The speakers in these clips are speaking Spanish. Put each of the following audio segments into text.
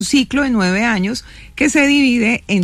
ciclo de 9 años que se divide en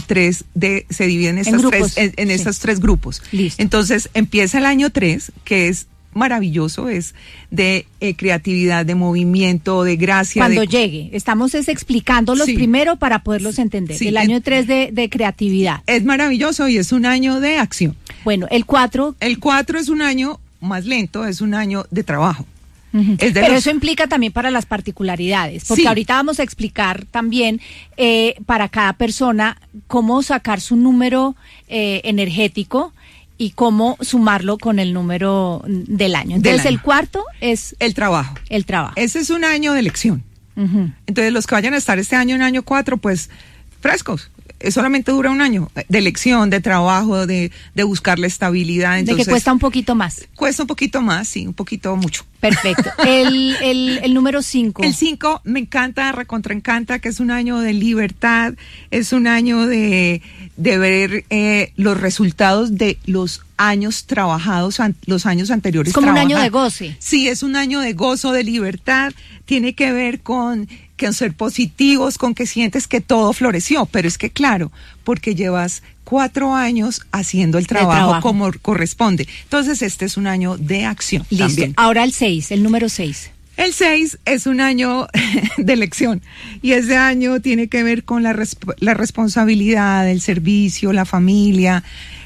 estos tres grupos. Listo. Entonces empieza el año 3, que es maravilloso, es de creatividad, de movimiento, de gracia. Cuando llegue, estamos explicándolos primero para poderlos entender. Sí, el año 3 de creatividad. Es maravilloso y es un año de acción. Bueno, el 4. El 4 es un año más lento, es un año de trabajo. Pero eso implica también para las particularidades, porque ahorita vamos a explicar también para cada persona cómo sacar su número energético y cómo sumarlo con el número del año. Entonces el cuarto es el trabajo. El trabajo. Ese es un año de elección. Entonces los que vayan a estar este año en año 4, pues frescos. Solamente dura un año de elección, de trabajo, de buscar la estabilidad. Entonces, de que cuesta un poquito más. Cuesta un poquito más, sí, un poquito mucho. Perfecto. El número 5. El 5 me encanta, recontraencanta, que es un año de libertad, es un año de ver los resultados de los años trabajados, los años anteriores. Es como un año de goce. Sí, es un año de gozo, de libertad, tiene que ver con ser positivos, con que sientes que todo floreció, pero es que claro, porque llevas 4 años haciendo el trabajo como corresponde. Entonces este es un año de acción. Listo. También. Ahora el número 6. El 6 es un año de elección y ese año tiene que ver con la responsabilidad, el servicio, la familia,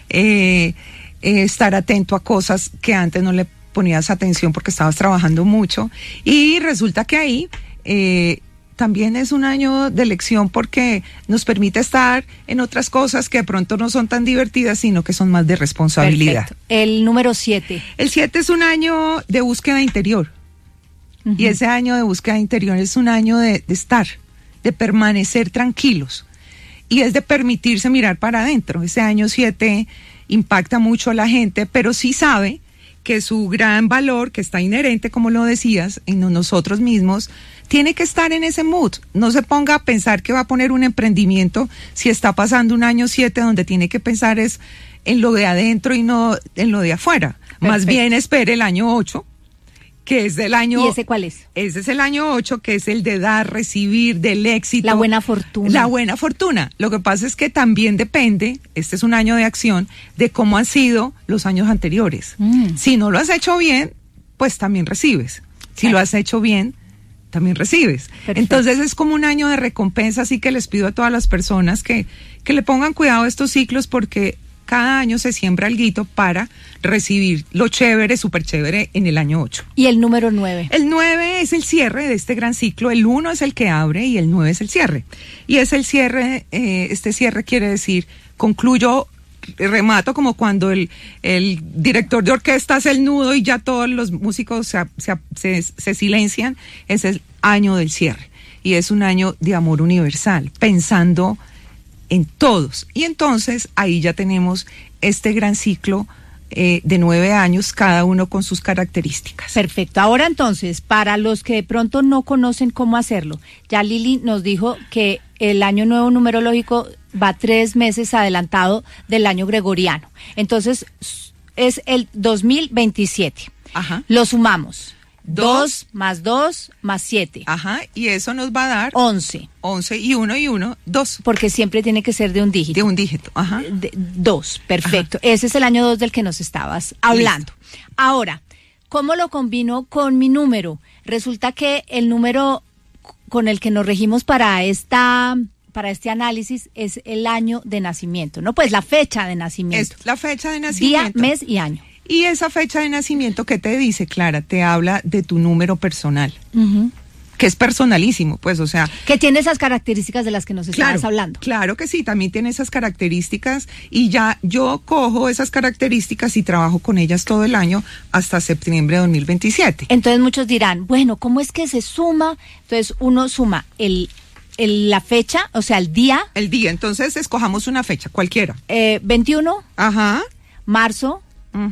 estar atento a cosas que antes no le ponías atención porque estabas trabajando mucho, y resulta que ahí también es un año de elección porque nos permite estar en otras cosas que de pronto no son tan divertidas, sino que son más de responsabilidad. Perfecto. El número 7. El 7 es un año de búsqueda interior. Y ese año de búsqueda interior es un año de estar, de permanecer tranquilos. Y es de permitirse mirar para adentro. Ese año 7 impacta mucho a la gente, pero sí sabe que su gran valor, que está inherente, como lo decías, en nosotros mismos, tiene que estar en ese mood. No se ponga a pensar que va a poner un emprendimiento si está pasando un año 7 donde tiene que pensar es en lo de adentro y no en lo de afuera. Perfecto. Más bien espere el año 8, que es del año... ¿Y ese cuál es? Ese es el año 8, que es el de dar, recibir, del éxito. La buena fortuna. La buena fortuna. Lo que pasa es que también depende, este es un año de acción, de cómo han sido los años anteriores. Si no lo has hecho bien, pues también recibes. Si lo has hecho bien, también recibes. Perfecto. Entonces es como un año de recompensa, así que les pido a todas las personas que le pongan cuidado a estos ciclos, porque cada año se siembra alguito para recibir lo chévere, súper chévere en el año 8. ¿Y el número 9? El 9 es el cierre de este gran ciclo, el 1 es el que abre y el 9 es el cierre. Y es el cierre, este cierre quiere decir, concluyo, remato, como cuando el director de orquesta hace el nudo y ya todos los músicos se silencian. Es el año del cierre y es un año de amor universal, pensando en todos. Y entonces ahí ya tenemos este gran ciclo de 9 años, cada uno con sus características. Perfecto. Ahora entonces, para los que de pronto no conocen cómo hacerlo, ya Lili nos dijo que el año nuevo numerológico va 3 meses adelantado del año gregoriano. Entonces, es el 2027. Ajá. Lo sumamos. 2 más 2 más 7. Ajá, y eso nos va a dar 11. 11 y 1, 2. Porque siempre tiene que ser de un dígito. De un dígito, ajá. 2, perfecto. Ajá. Ese es el año 2 del que nos estabas hablando. Listo. Ahora, ¿cómo lo combino con mi número? Resulta que el número con el que nos regimos para este análisis es el año de nacimiento, ¿no? Pues la fecha de nacimiento. Es la fecha de nacimiento. Día, mes y año. Y esa fecha de nacimiento, ¿qué te dice, Clara? Te habla de tu número personal, que es personalísimo, pues, o sea... Que tiene esas características de las que nos estabas hablando. Claro que sí, también tiene esas características, y ya yo cojo esas características y trabajo con ellas todo el año hasta septiembre de 2027. Entonces muchos dirán, bueno, ¿cómo es que se suma? Entonces uno suma la fecha, o sea, el día. El día, entonces escojamos una fecha, cualquiera. 21. Ajá. Marzo.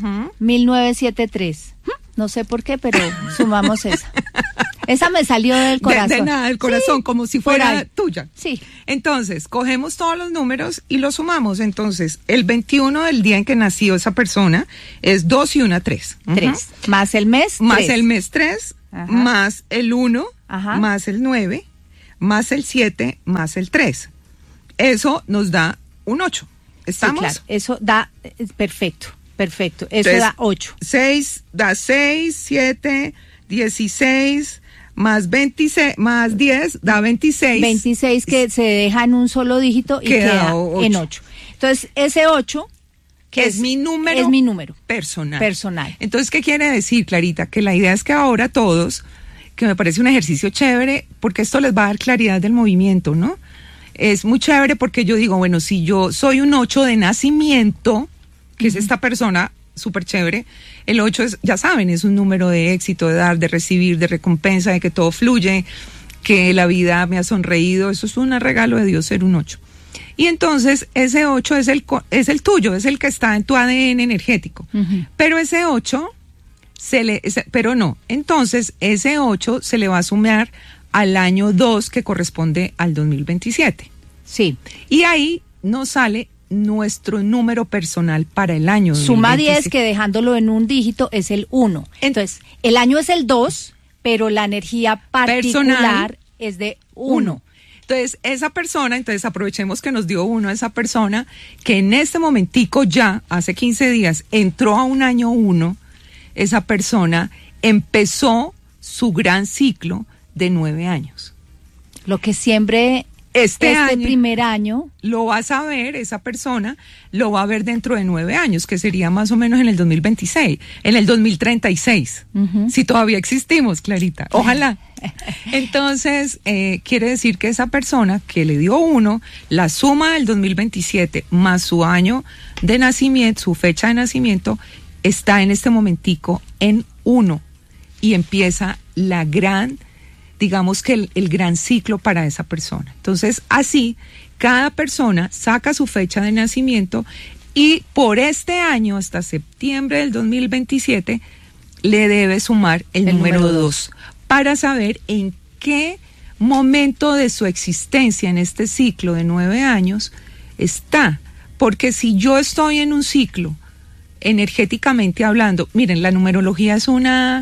1973. No sé por qué, pero sumamos esa. Esa me salió del corazón. De nada, del corazón, sí, como si fuera tuya. Sí. Entonces, cogemos todos los números y los sumamos. Entonces, el 21 del día en que nació esa persona es 2 y 1, 3. 3. Más el mes, 3. Más el mes 3, más el 1, más el 9, más el 7 más el 3. Eso nos da un 8. ¿Estamos? Sí, claro, eso da, perfecto. Eso entonces, da 8. 6 da 6, 7, 16, más 26, más 10 da 26. 26 que se deja en un solo dígito y queda 8. En 8. Entonces, ese 8... que es mi número personal. Entonces, ¿qué quiere decir, Clarita? Que la idea es que ahora todos, que me parece un ejercicio chévere, porque esto les va a dar claridad del movimiento, ¿no? Es muy chévere porque yo digo, bueno, si yo soy un 8 de nacimiento, que es esta persona súper chévere, el 8 es, ya saben, es un número de éxito, de dar, de recibir, de recompensa, de que todo fluye, que la vida me ha sonreído. Eso es un regalo de Dios ser un 8. Y entonces ese 8 es el tuyo, es el que está en tu ADN energético. Pero ese 8 entonces ese 8 se le va a sumar al año 2 que corresponde al 2027. Sí. Y ahí nos sale nuestro número personal para el año 2027. Suma 10, que dejándolo en un dígito es el 1. Entonces, el año es el 2, pero la energía particular es de 1. Entonces, esa persona, aprovechemos que nos dio 1 esa persona, que en este momentico ya, hace 15 días, entró a un año 1, esa persona empezó su gran ciclo de 9 años. Lo que siempre este primer año lo vas a ver, esa persona lo va a ver dentro de 9 años, que sería más o menos en el 2026, en el 2036, si todavía existimos, Clarita, ojalá. Entonces, quiere decir que esa persona que le dio 1, la suma del 2027 más su año de nacimiento, su fecha de nacimiento, está en este momentico en 1 y empieza la gran, digamos que el gran ciclo para esa persona. Entonces, así, cada persona saca su fecha de nacimiento y por este año, hasta septiembre del 2027, le debe sumar el número 2 para saber en qué momento de su existencia en este ciclo de 9 años está. Porque si yo estoy en un ciclo, energéticamente hablando, miren, la numerología es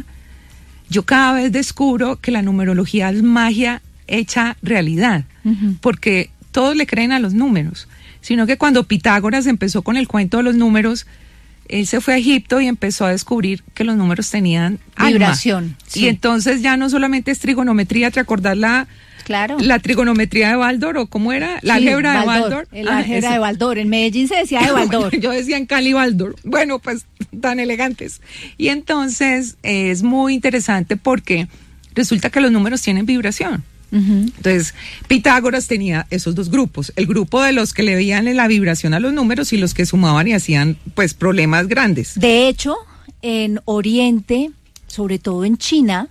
yo cada vez descubro que la numerología es magia hecha realidad, porque todos le creen a los números, sino que cuando Pitágoras empezó con el cuento de los números, él se fue a Egipto y empezó a descubrir que los números tenían vibración. Sí. Y entonces ya no solamente es trigonometría, ¿te acordás la trigonometría de Baldor o cómo era? La álgebra de Baldor. La álgebra de Baldor. En Medellín se decía de Baldor. Yo decía en Cali Baldor. Bueno, pues tan elegantes. Y entonces es muy interesante porque resulta que los números tienen vibración. Entonces, Pitágoras tenía esos dos grupos, el grupo de los que le veían la vibración a los números y los que sumaban y hacían pues problemas grandes. De hecho, en Oriente, sobre todo en China,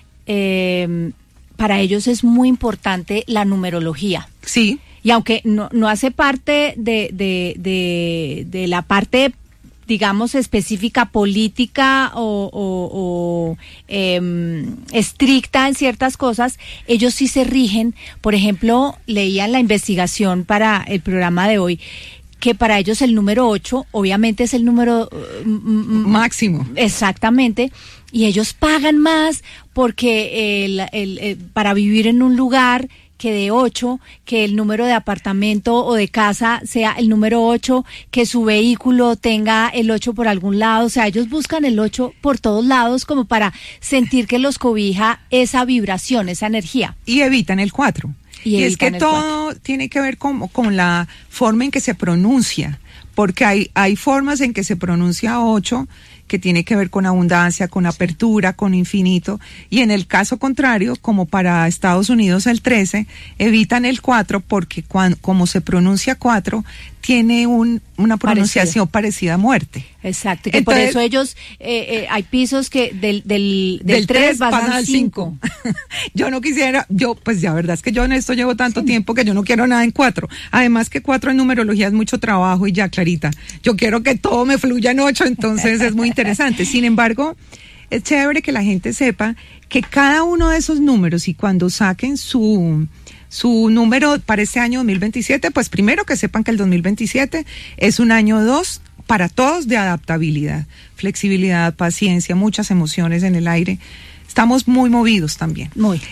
para ellos es muy importante la numerología. Sí. Y aunque no hace parte de la parte, digamos, específica política o estricta en ciertas cosas, ellos sí se rigen. Por ejemplo, leía la investigación para el programa de hoy que para ellos el número 8 obviamente es el número máximo. Exactamente. Y ellos pagan más porque para vivir en un lugar que de 8, que el número de apartamento o de casa sea el número 8, que su vehículo tenga el 8 por algún lado. O sea, ellos buscan el 8 por todos lados como para sentir que los cobija esa vibración, esa energía. Y evitan el 4. Y es que todo tiene que ver con la forma en que se pronuncia, porque hay formas en que se pronuncia 8 que tiene que ver con abundancia, con apertura, con infinito, y en el caso contrario, como para Estados Unidos el 13, evitan el 4 porque como se pronuncia 4, tiene una pronunciación parecida a muerte. Exacto, que entonces, por eso ellos, hay pisos que del 3 pasan al 5. Yo no quisiera, pues la verdad es que yo en esto llevo tanto tiempo que yo no quiero nada en 4. Además que 4 en numerología es mucho trabajo y ya, Clarita, yo quiero que todo me fluya en 8, entonces es muy interesante. Sin embargo, es chévere que la gente sepa que cada uno de esos números, y cuando saquen su número para este año 2027, pues primero que sepan que el 2027 es un año 2 para todos de adaptabilidad, flexibilidad, paciencia, muchas emociones en el aire. Estamos muy movidos también. Muy.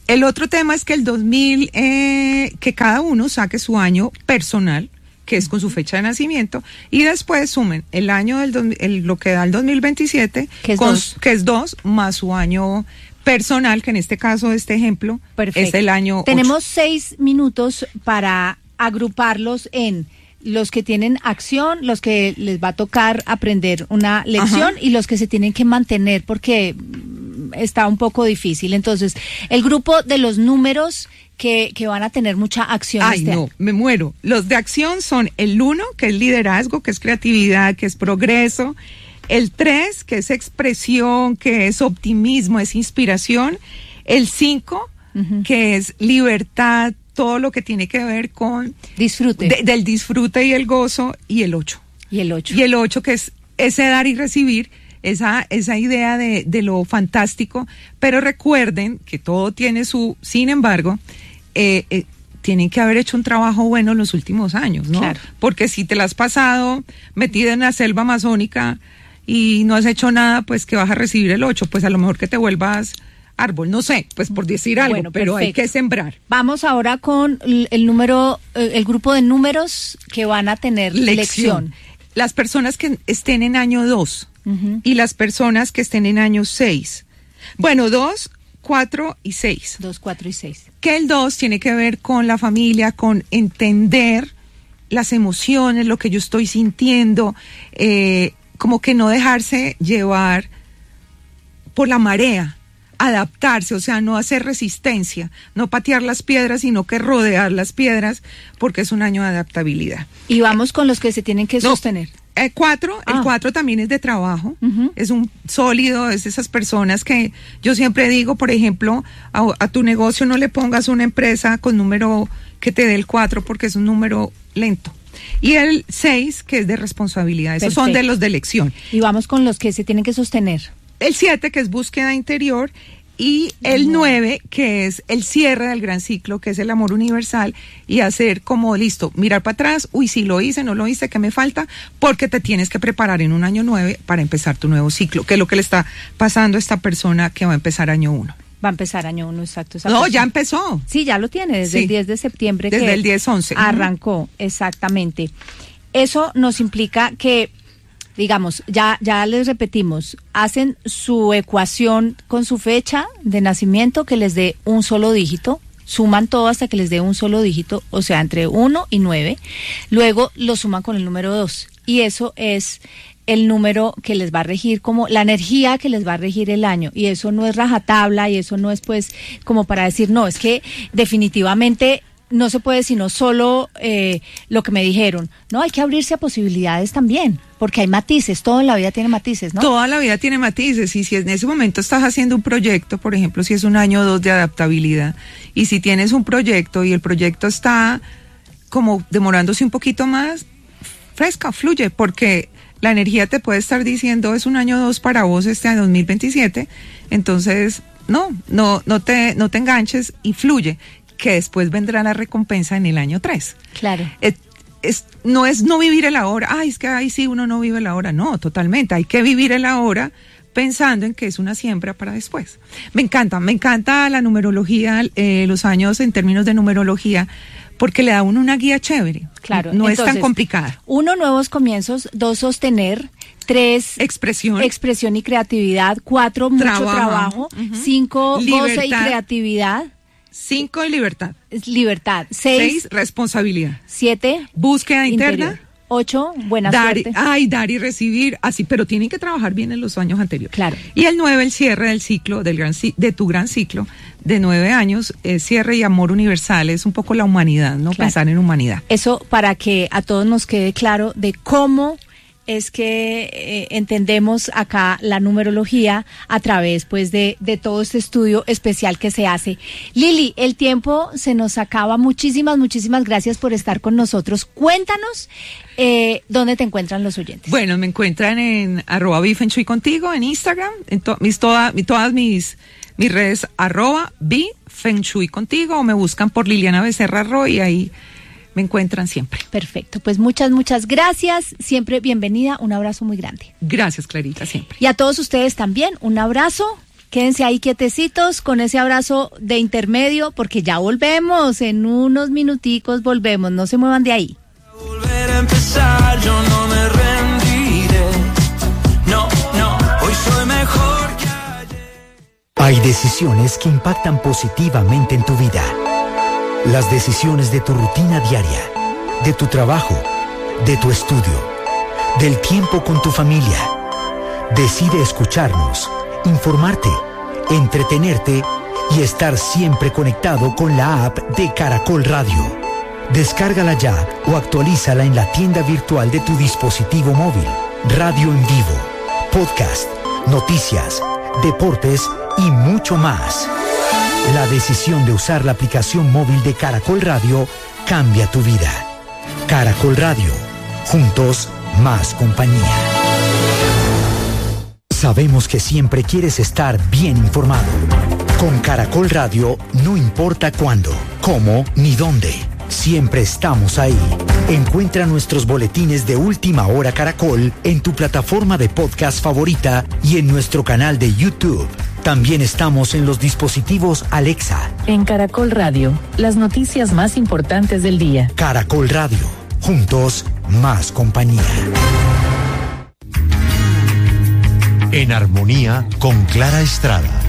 El otro tema es que el 2000, que cada uno saque su año personal, que es con su fecha de nacimiento, y después sumen el año lo que da el 2027, que es 2, más su año personal, que en este caso, este ejemplo, perfecto, es el año 8. Tenemos 6 minutos para agruparlos en los que tienen acción, los que les va a tocar aprender una lección, y los que se tienen que mantener porque está un poco difícil. Entonces, el grupo de los números que van a tener mucha acción. Ay, no, me muero. Los de acción son el 1, que es liderazgo, que es creatividad, que es progreso. El 3, que es expresión, que es optimismo, es inspiración. El 5, que es libertad, todo lo que tiene que ver con disfrute. Del disfrute y el gozo. Y el 8. Y el 8. Y el 8, que es ese dar y recibir, esa idea de lo fantástico. Pero recuerden que todo tiene sin embargo, tienen que haber hecho un trabajo bueno en los últimos años, ¿no? Claro. Porque si te la has pasado metida en la selva amazónica y no has hecho nada, pues que vas a recibir el 8, pues a lo mejor que te vuelvas árbol, no sé, pues por decir algo, bueno, pero perfecto. hay que sembrar. Vamos ahora con el grupo de números que van a tener lección. Las personas que estén en año 2 y las personas que estén en año 6. Bueno, 2, 4 y 6. 2, 4 y 6. Que el 2 tiene que ver con la familia, con entender las emociones, lo que yo estoy sintiendo, como que no dejarse llevar por la marea, adaptarse, o sea, no hacer resistencia, no patear las piedras, sino que rodear las piedras, porque es un año de adaptabilidad. Y vamos con los que se tienen que sostener. El 4 también es de trabajo, es un sólido, es esas personas que yo siempre digo, por ejemplo, a tu negocio no le pongas una empresa con número que te dé el 4 porque es un número lento. Y el 6, que es de responsabilidad, esos son de los de elección. Y vamos con los que se tienen que sostener. El 7, que es búsqueda interior, y el 9, que es el cierre del gran ciclo, que es el amor universal, y hacer como, listo, mirar para atrás, uy, sí lo hice, no lo hice, ¿qué me falta? Porque te tienes que preparar en un año 9 para empezar tu nuevo ciclo, que es lo que le está pasando a esta persona que va a empezar año 1. Va a empezar año 1, exacto. No, ya empezó. Sí, ya lo tiene, desde el 10 de septiembre. Desde el 10-11. Arrancó, exactamente. Eso nos implica que, digamos, ya les repetimos, hacen su ecuación con su fecha de nacimiento que les dé un solo dígito, suman todo hasta que les dé un solo dígito, o sea, entre 1 y 9, luego lo suman con el número 2, y eso es el número que les va a regir, como la energía que les va a regir el año, y eso no es rajatabla, y eso no es pues como para decir, no, es que definitivamente no se puede sino solo lo que me dijeron. No, hay que abrirse a posibilidades también, porque hay matices, todo en la vida tiene matices, ¿no? Toda la vida tiene matices, y si en ese momento estás haciendo un proyecto, por ejemplo, si es un año 2 de adaptabilidad, y si tienes un proyecto y el proyecto está como demorándose un poquito más, fresca, fluye, porque la energía te puede estar diciendo es un año 2 para vos este año 2027, entonces no te enganches y fluye, que después vendrá la recompensa en el año 3. Claro. No es no vivir el ahora, es que ahí sí uno no vive el ahora, no, totalmente, hay que vivir el ahora pensando en que es una siembra para después. Me encanta la numerología, los años en términos de numerología, porque le da a uno una guía chévere. Claro. No Entonces, es tan complicada. 1, nuevos comienzos. 2, sostener. 3, expresión y creatividad. 4, mucho trabajo. 5, goce y creatividad. 5, libertad. 6, responsabilidad. 7, búsqueda interna. 8, buena suerte. Dar y recibir, así, pero tienen que trabajar bien en los años anteriores. Claro. Y el 9, el cierre del ciclo, de tu gran ciclo, de 9 años, cierre y amor universal, es un poco la humanidad, ¿no? Claro. Pensar en humanidad. Eso para que a todos nos quede claro de cómo es que entendemos acá la numerología a través pues de todo este estudio especial que se hace. Lili, el tiempo se nos acaba. Muchísimas gracias por estar con nosotros. Cuéntanos dónde te encuentran los oyentes. Bueno, me encuentran en @bifengshui contigo en Instagram, en todas mis redes @bifengshui contigo, o me buscan por Liliana Becerra Roy y ahí me encuentran siempre. Perfecto, pues muchas gracias, siempre bienvenida, un abrazo muy grande. Gracias, Clarita, siempre. Y a todos ustedes también, un abrazo Quédense ahí quietecitos con ese abrazo de intermedio, porque ya volvemos, en unos minuticos volvemos, no se muevan de ahí. Volver a empezar, yo no me rendiré. No, hoy soy mejor que ayer. Hay decisiones que impactan positivamente en tu vida. Las decisiones de tu rutina diaria, de tu trabajo, de tu estudio, del tiempo con tu familia. Decide escucharnos, informarte, entretenerte y estar siempre conectado con la app de Caracol Radio. Descárgala ya o actualízala en la tienda virtual de tu dispositivo móvil. Radio en vivo, podcast, noticias, deportes y mucho más. La decisión de usar la aplicación móvil de Caracol Radio cambia tu vida. Caracol Radio, juntos más compañía. Sabemos que siempre quieres estar bien informado. Con Caracol Radio no importa cuándo, cómo ni dónde. Siempre estamos ahí. Encuentra nuestros boletines de Última Hora Caracol en tu plataforma de podcast favorita y en nuestro canal de YouTube. También estamos en los dispositivos Alexa. En Caracol Radio, las noticias más importantes del día. Caracol Radio, juntos más compañía. En armonía con Clara Estrada.